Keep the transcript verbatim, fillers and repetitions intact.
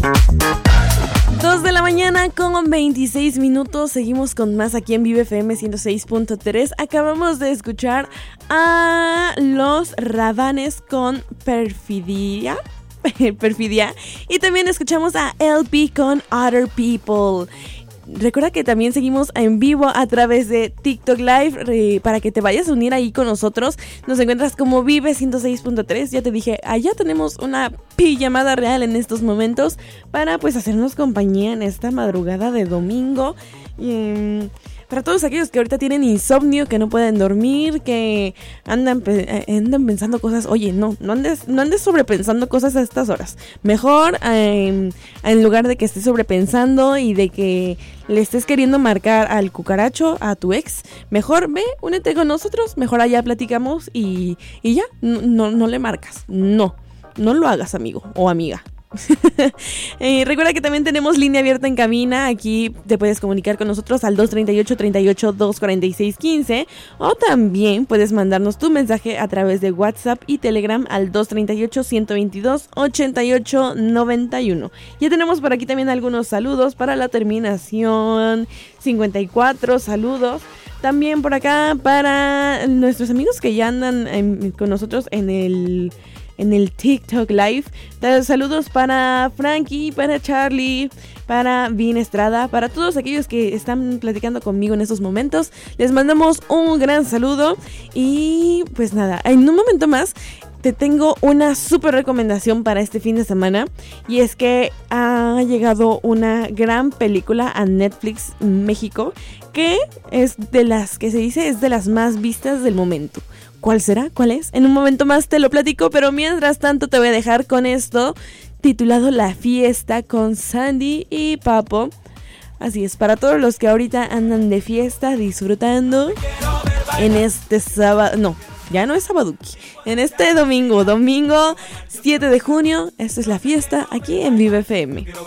dos de la mañana con veintiséis minutos. Seguimos con más aquí en Vive F M ciento seis punto tres. Acabamos de escuchar a los Rabanes con Perfidia. Perfidia. Y también escuchamos a L P con Other People. Recuerda que también seguimos en vivo a través de TikTok Live, eh, para que te vayas a unir ahí con nosotros. Nos encuentras como Vive ciento seis punto tres. Ya te dije, allá tenemos una pijamada real en estos momentos para pues hacernos compañía en esta madrugada de domingo. Y, um, para todos aquellos que ahorita tienen insomnio, que no pueden dormir, que andan, pe- andan pensando cosas. Oye, no, no andes, no andes sobrepensando cosas a estas horas. Mejor, eh, en lugar de que estés sobrepensando y de que le estés queriendo marcar al cucaracho, a tu ex, mejor ve, únete con nosotros, mejor allá platicamos y, y ya, no, no, no le marcas. No, no lo hagas, amigo o amiga. eh, recuerda que también tenemos línea abierta en cabina. Aquí te puedes comunicar con nosotros al dos treinta y ocho, treinta y ocho, dos cuarenta y seis, quince. O también puedes mandarnos tu mensaje a través de WhatsApp y Telegram al dos treinta y ocho, ciento veintidós, ochenta y ocho, noventa y uno. Ya tenemos por aquí también algunos saludos para la terminación cincuenta y cuatro. Saludos también por acá para nuestros amigos que ya andan en, con nosotros en el... en el TikTok Live. Saludos para Frankie, para Charlie, para Vin Estrada, para todos aquellos que están platicando conmigo en estos momentos. Les mandamos un gran saludo. Y pues nada, en un momento más te tengo una súper recomendación para este fin de semana. Y es que ha llegado una gran película a Netflix México, que es de las que se dice es de las más vistas del momento. ¿Cuál será? ¿Cuál es? En un momento más te lo platico, pero mientras tanto te voy a dejar con esto titulado La Fiesta con Sandy y Papo. Así es, para todos los que ahorita andan de fiesta disfrutando en este sábado, no, ya no es sábaduki, en este domingo, domingo siete de junio, esta es La Fiesta aquí en Vive F M.